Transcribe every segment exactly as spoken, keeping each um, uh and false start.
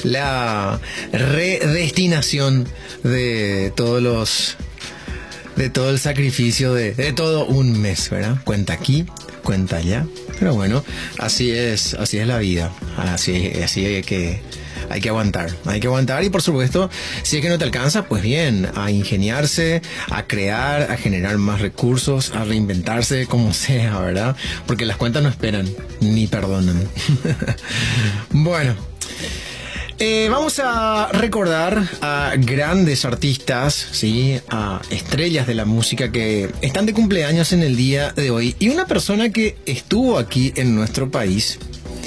la redestinación de todos los de todo el sacrificio de, de todo un mes, ¿verdad? Cuenta aquí, cuenta allá. Pero bueno, así es, así es la vida. Así, así hay que, hay que aguantar. Hay que aguantar y por supuesto, si es que no te alcanza, pues bien, a ingeniarse, a crear, a generar más recursos, a reinventarse como sea, ¿verdad? Porque las cuentas no esperan, ni perdonan. Bueno. Eh, vamos a recordar a grandes artistas, ¿sí? A estrellas de la música que están de cumpleaños en el día de hoy. Y una persona que estuvo aquí en nuestro país,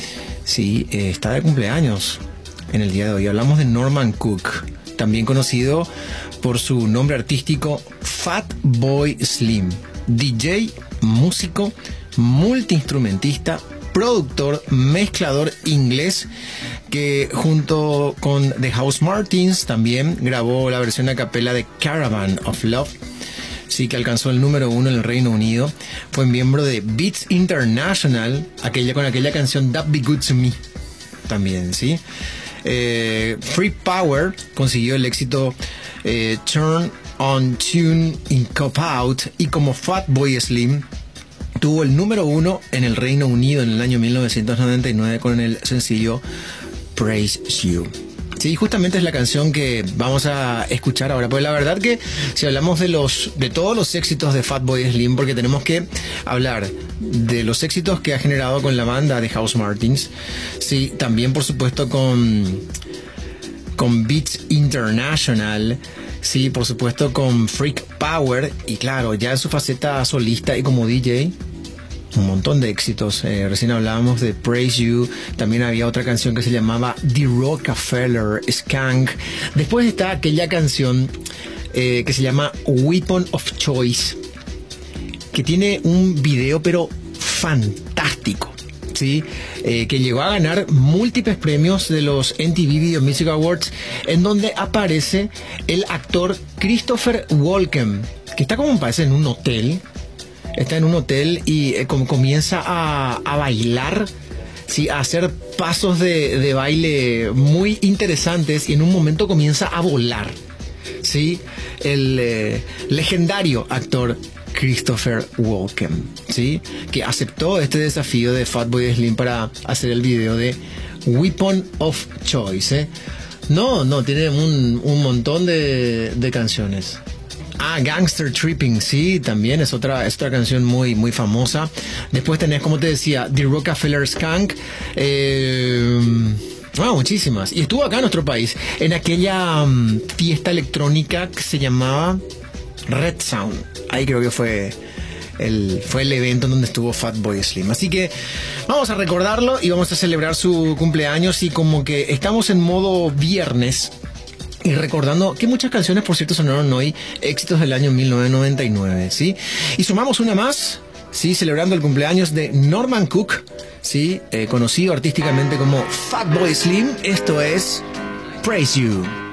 sí, eh, está de cumpleaños en el día de hoy. Hablamos de Norman Cook, también conocido por su nombre artístico Fatboy Slim. D J, músico, multiinstrumentista, productor, mezclador inglés, que junto con The Housemartins también grabó la versión a capela de Caravan of Love, sí, que alcanzó el número uno en el Reino Unido. Fue miembro de Beats International, aquella con aquella canción That Be Good to Me también, sí. Eh, Free Power consiguió el éxito eh, Turn on Tune in Cop Out, y como Fatboy Slim tuvo el número uno en el Reino Unido en el año mil novecientos noventa y nueve con el sencillo Praise You. Sí, justamente es la canción que vamos a escuchar ahora, porque la verdad que si hablamos de los de todos los éxitos de Fatboy Slim, porque tenemos que hablar de los éxitos que ha generado con la banda de Housemartins, sí, también por supuesto con con Beats International, sí, por supuesto con Freak Power, y claro, ya en su faceta solista y como D J, un montón de éxitos. Eh, recién hablábamos de Praise You, también había otra canción que se llamaba The Rockefeller Skank. Después está aquella canción eh, que se llama Weapon of Choice, que tiene un video pero fantástico, ¿sí? Eh, que llegó a ganar múltiples premios de los M T V Video Music Awards, en donde aparece el actor Christopher Walken, que está como parece en un hotel. Está en un hotel y eh, como comienza a, a bailar, ¿sí? A hacer pasos de, de baile muy interesantes, y en un momento comienza a volar, ¿sí? El eh, legendario actor Christopher Walken, ¿sí? Que aceptó este desafío de Fatboy Slim para hacer el video de Weapon of Choice, ¿eh? No, no, tiene un, un montón de, de canciones. Ah, Gangster Tripping, sí, también es otra, es otra canción muy, muy famosa. Después tenés, como te decía, The Rockefeller Skank. Eh, ah, muchísimas. Y estuvo acá en nuestro país, en aquella um, fiesta electrónica que se llamaba Red Sound. Ahí creo que fue el, fue el evento en donde estuvo Fatboy Slim. Así que vamos a recordarlo y vamos a celebrar su cumpleaños. Y como que estamos en modo viernes, y recordando que muchas canciones, por cierto, sonaron hoy, éxitos del año mil novecientos noventa y nueve, ¿sí? Y sumamos una más, ¿sí? Celebrando el cumpleaños de Norman Cook, ¿sí? Eh, conocido artísticamente como Fatboy Slim. Esto es Praise You.